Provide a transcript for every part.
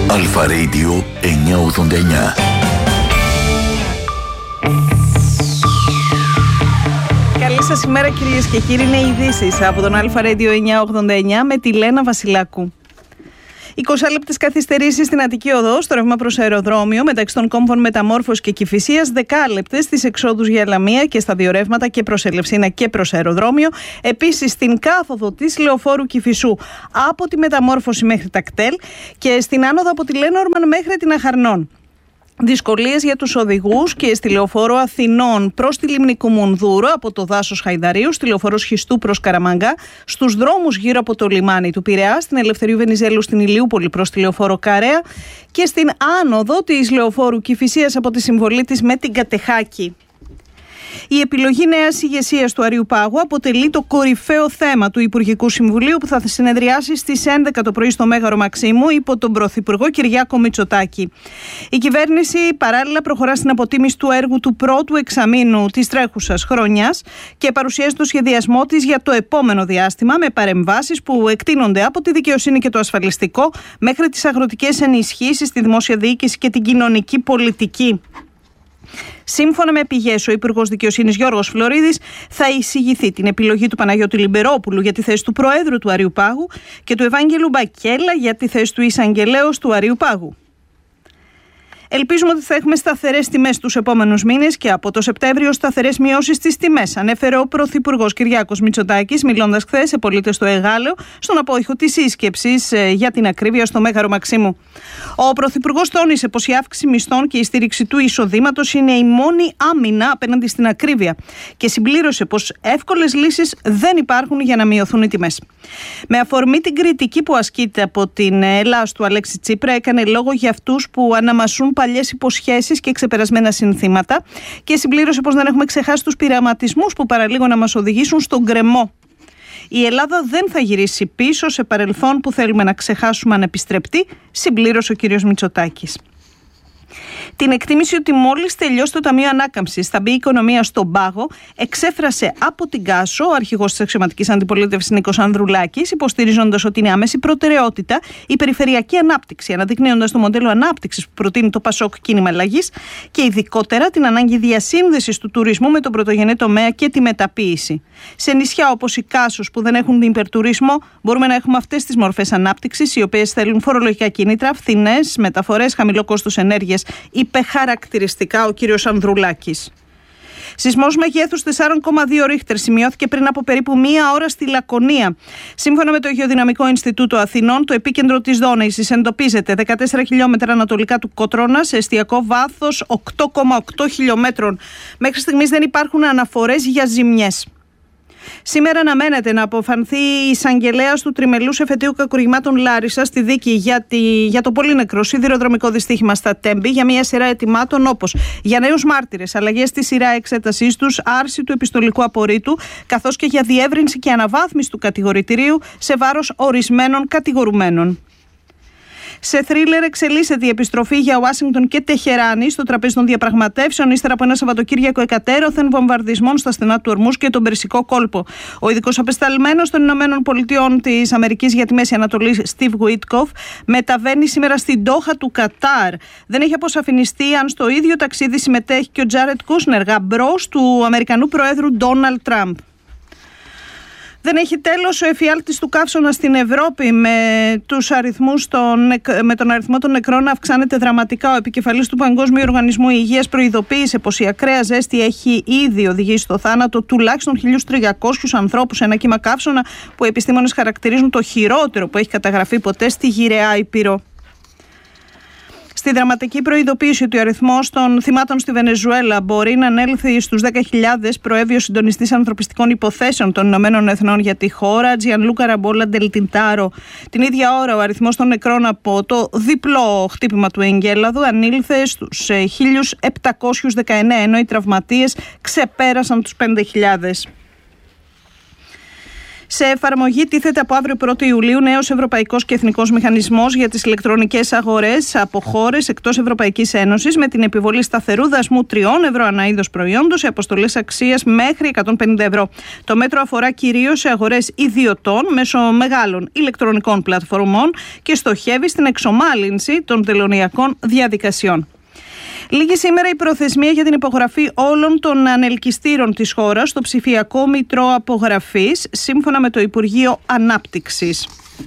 Αλφα Radio 989. Καλή σας ημέρα κυρίες και κύριοι, είναι οι ειδήσεις από τον Αλφα Radio 989 με τη Λένα Βασιλάκου. 20 λεπτές καθυστερήσεις στην Αττική Οδό, στο ρεύμα προς αεροδρόμιο, μεταξύ των κόμβων Μεταμόρφωσης και Κηφισίας, 10 λεπτές στις εξόδους για Λαμία και στα δύο ρεύματα και προς Ελευσίνα και προς αεροδρόμιο. Επίσης στην κάθοδο της Λεωφόρου Κηφισού από τη Μεταμόρφωση μέχρι τα κτέλ και στην άνοδο από τη Λένορμαν μέχρι την Αχαρνών. Δυσκολίες για τους οδηγούς και στη Λεωφόρο Αθηνών προς τη Λίμνη Κουμουνδούρου από το δάσος Χαϊδαρίου, στη Λεωφόρο Σχιστού προς Καραμανγκά, στους δρόμους γύρω από το λιμάνι του Πειραιά, στην Ελευθερίου Βενιζέλου στην Ηλιούπολη προς τη Λεωφόρο Καρέα και στην άνοδο της Λεωφόρου Κηφισίας από τη συμβολή της με την Κατεχάκη. Η επιλογή νέας ηγεσίας του Αριουπάγου αποτελεί το κορυφαίο θέμα του Υπουργικού Συμβουλίου που θα συνεδριάσει στις 11 το πρωί στο Μέγαρο Μαξίμου υπό τον Πρωθυπουργό Κυριάκο Μητσοτάκη. Η κυβέρνηση παράλληλα προχωρά στην αποτίμηση του έργου του πρώτου εξαμήνου της τρέχουσας χρονιάς και παρουσιάζει το σχεδιασμό της για το επόμενο διάστημα με παρεμβάσεις που εκτείνονται από τη δικαιοσύνη και το ασφαλιστικό μέχρι τις αγροτικές ενισχύσεις, τη δημόσια διοίκηση και την κοινωνική πολιτική. Σύμφωνα με πηγές, ο Υπουργός Δικαιοσύνης Γιώργος Φλωρίδης θα εισηγηθεί την επιλογή του Παναγιώτη Λιμπερόπουλου για τη θέση του Προέδρου του Αριουπάγου και του Ευάγγελου Μπακέλα για τη θέση του Εισαγγελέως του Αριουπάγου. Ελπίζουμε ότι θα έχουμε σταθερές τιμές τους επόμενους μήνες και από το Σεπτέμβριο σταθερές μειώσεις στις τιμές, ανέφερε ο Πρωθυπουργός Κυριάκος Μητσοτάκης, μιλώντας χθες σε πολίτες στο Εγάλεο, στον απόϊχο της σύσκεψης για την ακρίβεια στο Μέγαρο Μαξίμου. Ο Πρωθυπουργός τόνισε πως η αύξηση μισθών και η στήριξη του εισοδήματος είναι η μόνη άμυνα απέναντι στην ακρίβεια και συμπλήρωσε πως εύκολες λύσεις δεν υπάρχουν για να μειωθούν οι τιμές. Με αφορμή την κριτική που ασκείται από την Ελλάς του Αλέξη Τσίπρα, έκανε λόγο για αυτούς που αναμασούν παλιές υποσχέσεις και ξεπερασμένα συνθήματα και συμπλήρωσε πως δεν έχουμε ξεχάσει τους πειραματισμούς που παραλίγο να μας οδηγήσουν στον γκρεμό. Η Ελλάδα δεν θα γυρίσει πίσω σε παρελθόν που θέλουμε να ξεχάσουμε ανεπιστρεπτή, συμπλήρωσε ο κ. Μητσοτάκης. Την εκτίμηση ότι μόλις τελειώσει το Ταμείο Ανάκαμψης θα μπει η οικονομία στον πάγο, εξέφρασε από την Κάσο ο αρχηγός της αξιωματικής αντιπολίτευσης Νίκος Ανδρουλάκης, υποστηρίζοντας ότι είναι άμεση προτεραιότητα η περιφερειακή ανάπτυξη, αναδεικνύοντας το μοντέλο ανάπτυξης που προτείνει το ΠΑΣΟΚ Κίνημα Αλλαγής και ειδικότερα την ανάγκη διασύνδεσης του τουρισμού με τον πρωτογενή τομέα και τη μεταποίηση. Σε νησιά όπως η Κάσος που δεν έχουν υπερτουρισμό, μπορούμε να έχουμε αυτές τις μορφές ανάπτυξης, οι οποίες θέλουν φορολογικά κίνητρα, φθηνές μεταφορές, χαμηλό κόστος ενέργειας, είπε χαρακτηριστικά ο κύριος Ανδρουλάκης. Σεισμός μεγέθους 4,2 ρίχτερ σημειώθηκε πριν από περίπου μία ώρα στη Λακωνία. Σύμφωνα με το Γεωδυναμικό Ινστιτούτο Αθηνών, το επίκεντρο της δόνησης εντοπίζεται 14 χιλιόμετρα ανατολικά του Κότρονα σε εστιακό βάθος 8,8 χιλιόμετρων. Μέχρι στιγμής δεν υπάρχουν αναφορές για ζημιές. Σήμερα αναμένεται να αποφανθεί η εισαγγελέας του τριμελούς εφετείου κακουργημάτων Λάρισα στη δίκη για το πολύ νεκρό σιδηροδρομικό δυστύχημα στα Τέμπη για μια σειρά αιτημάτων όπως για νέους μάρτυρες, αλλαγές στη σειρά εξέτασής τους, άρση του επιστολικού απορρίτου, καθώς και για διεύρυνση και αναβάθμιση του κατηγορητηρίου σε βάρος ορισμένων κατηγορουμένων. Σε θρίλερ εξελίσσεται η επιστροφή για Ουάσιγκτον και Τεχεράνη στο τραπέζι των διαπραγματεύσεων ύστερα από ένα Σαββατοκύριακο εκατέρωθεν βομβαρδισμών στα στενά του Ορμούς και τον Περσικό κόλπο. Ο ειδικός απεσταλμένος των ΗΠΑ της Αμερικής για τη Μέση Ανατολή, Στιβ Γουίτκοφ, μεταβαίνει σήμερα στην Ντόχα του Κατάρ. Δεν έχει αποσαφινιστεί αν στο ίδιο ταξίδι συμμετέχει και ο Τζάρετ Κούσνερ, γαμπρός του Αμερικανού Προέδρου Ντόναλντ Τραμπ. Δεν έχει τέλος ο εφιάλτης του καύσωνα στην Ευρώπη με τον αριθμό των νεκρών να αυξάνεται δραματικά. Ο επικεφαλής του Παγκόσμιου Οργανισμού Υγείας προειδοποίησε πως η ακραία ζέστη έχει ήδη οδηγήσει στο θάνατο τουλάχιστον 1.300 ανθρώπους, ένα κύμα καύσωνα που οι επιστήμονες χαρακτηρίζουν το χειρότερο που έχει καταγραφεί ποτέ στη γυραιά Ήπειρο. Στη δραματική προειδοποίηση ότι ο αριθμός των θυμάτων στη Βενεζουέλα μπορεί να ανέλθει στους 10.000, προέβη ο συντονιστής ανθρωπιστικών υποθέσεων των Ηνωμένων Εθνών για τη χώρα, Τζιανλούκα Ραμπόλα Ντελτιντάρο. Την ίδια ώρα, ο αριθμός των νεκρών από το διπλό χτύπημα του εγκέλαδου ανήλθε στους 1.719, ενώ οι τραυματίες ξεπέρασαν τους 5.000. Σε εφαρμογή τίθεται από αύριο 1η Ιουλίου νέος ευρωπαϊκός και εθνικός μηχανισμός για τις ηλεκτρονικές αγορές από χώρες εκτός Ευρωπαϊκής Ένωσης, με την επιβολή σταθερού δασμού 3 ευρώ ανά είδος προϊόντος σε αποστολές αξίας μέχρι 150 ευρώ. Το μέτρο αφορά κυρίως σε αγορές ιδιωτών μέσω μεγάλων ηλεκτρονικών πλατφορμών και στοχεύει στην εξομάλυνση των τελωνειακών διαδικασιών. Λήγει σήμερα η προθεσμία για την υπογραφή όλων των ανελκυστήρων της χώρας στο ψηφιακό μητρό απογραφής, σύμφωνα με το Υπουργείο Ανάπτυξης.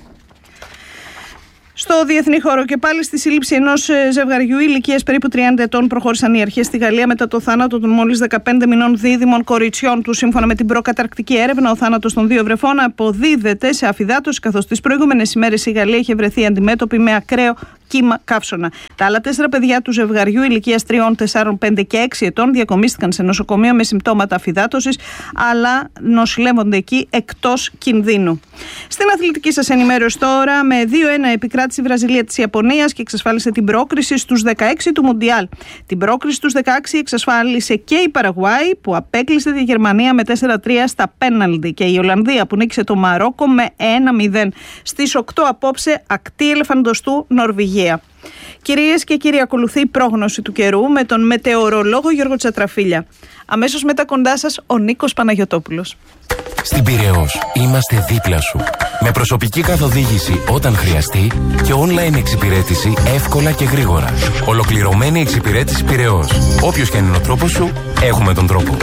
Στο διεθνή χώρο και πάλι στη σύλληψη ενός ζευγαριού ηλικίας περίπου 30 ετών προχώρησαν οι αρχές στη Γαλλία μετά το θάνατο των μόλις 15 μηνών δίδυμων κοριτσιών του. Σύμφωνα με την προκαταρκτική έρευνα, ο θάνατος των δύο βρεφών αποδίδεται σε αφυδάτωση, καθώς τις προηγούμενες ημέρες η Γαλλία είχε βρεθεί αντιμέτωπη με ακραίο κύμα καύσωνα. Τα άλλα 4 παιδιά του ζευγαριού ηλικίας 3, 4, 5 και 6 ετών διακομίστηκαν σε νοσοκομείο με συμπτώματα αφυδάτωσης, αλλά νοσηλεύονται εκεί εκτός κινδύνου. Στην αθλητική σας ενημέρωση τώρα, με 2-1 επικράτησε η Βραζιλία της Ιαπωνίας και εξασφάλισε την πρόκριση στους 16 του Μουντιάλ. Την πρόκριση στους 16 εξασφάλισε και η Παραγουάη, που απέκλεισε τη Γερμανία με 4-3 στα πέναλτι, και η Ολλανδία, που νίκησε το Μαρόκο με 1-0. Στις 8 απόψε, ακτή ελεφαντοστού Νορβηγία. Κυρίες και κύριοι, ακολουθεί η πρόγνωση του καιρού με τον μετεωρολόγο Γιώργο Τσατραφίλια. Αμέσως μετά κοντά σας ο Νίκος Παναγιωτόπουλος. Στην Πειραιώς είμαστε δίπλα σου. Με προσωπική καθοδήγηση όταν χρειαστεί και online εξυπηρέτηση εύκολα και γρήγορα. Ολοκληρωμένη εξυπηρέτηση Πειραιώς. Όποιος και αν είναι ο τρόπος σου, έχουμε τον τρόπο.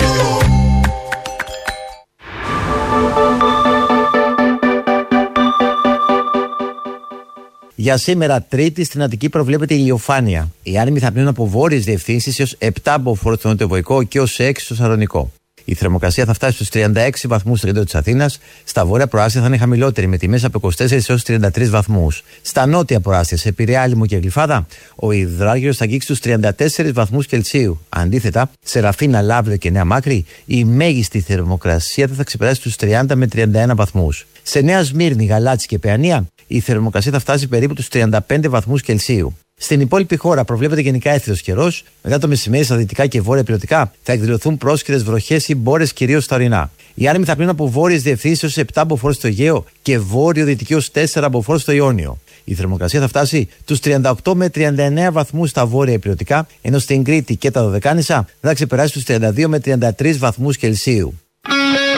Για σήμερα, Τρίτη, στην Αττική προβλέπεται ηλιοφάνεια. Οι άνεμοι θα πνέουν από βόρειες διευθύνσεις έως 7 από βόρειο στο νοτιοβοϊκό και έως 6 στο Σαλονικό. Η θερμοκρασία θα φτάσει στους 36 βαθμούς στο κέντρο της Αθήνας. Στα βόρεια προάστια θα είναι χαμηλότερη, με τιμές από 24 έως 33 βαθμούς. Στα νότια προάστια, σε Πειραιά, Άλυμο και Γλυφάδα, ο υδράργυρος θα αγγίξει τους 34 βαθμούς Κελσίου. Αντίθετα, σε Ραφίνα, Λαύριο και Νέα Μάκρη, η μέγιστη θερμοκρασία θα ξεπεράσει τους 30 με 31 βαθμούς. Σε Νέα Σμύρνη, Γαλάτσι και Παιανία, η θερμοκρασία θα φτάσει περίπου τους 35 βαθμούς Κελσίου. Στην υπόλοιπη χώρα προβλέπεται γενικά έθριος καιρός. Μετά το μεσημέρι, στα δυτικά και βόρεια υπηρετικά θα εκδηλωθούν πρόσκαιρες βροχές ή μπόρες, κυρίως στα ορεινά. Οι άνεμοι θα πνέουν από βόρειες διευθύνσεις έως 7 από βόρειο στο Αιγαίο και βόρειο-δυτική έως 4 από βόρειο στο Ιόνιο. Η θερμοκρασία θα φτάσει τους 38 με 39 βαθμούς στα βόρεια υπηρετικά, ενώ στην Κρήτη και τα Δωδεκάνησα θα ξεπεράσει τους 32 με 33 βαθμούς Κελσίου.